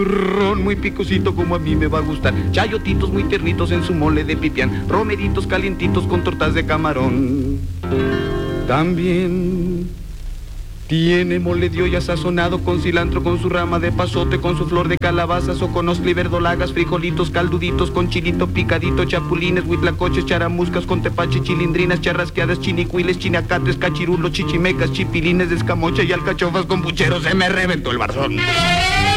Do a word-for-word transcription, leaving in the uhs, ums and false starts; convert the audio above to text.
chicharrón muy picosito como a mí me va a gustar, chayotitos muy tiernitos en su mole de pipián, romeritos calientitos con tortas de camarón. También tiene mole de olla sazonado con cilantro, con su rama de pasote, con su flor de calabaza, soconostle y verdolagas, frijolitos, calduditos, con chilito picadito, chapulines, huitlacoches, charamuscas, con tepache, chilindrinas, charrasqueadas, chinicuiles, chinacates, cachirulos, chichimecas, chipilines de escamocha y alcachofas con pucheros. Se me reventó el barzón.